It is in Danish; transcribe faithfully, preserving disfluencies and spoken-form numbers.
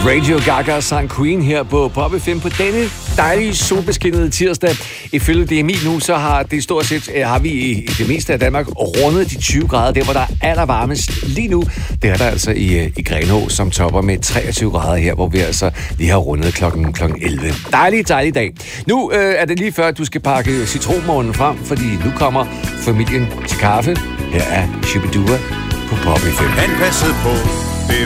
Radio Gaga sang Queen her på Pop F M på denne dejlige solbeskinnede tirsdag. Ifølge D M I nu, så har det stort set, har vi i det meste af Danmark rundet de tyve grader, der hvor der er allervarmest lige nu. Det er der altså i, i Grenaa, som topper med treogtyve grader her, hvor vi altså lige har rundet klokken, klokken elleve. Dejlig, dejlig dag. Nu øh, er det lige før, at du skal pakke citronmånen frem, fordi nu kommer familien til kaffe. Her er Shibidua på Pop F M. Han passede på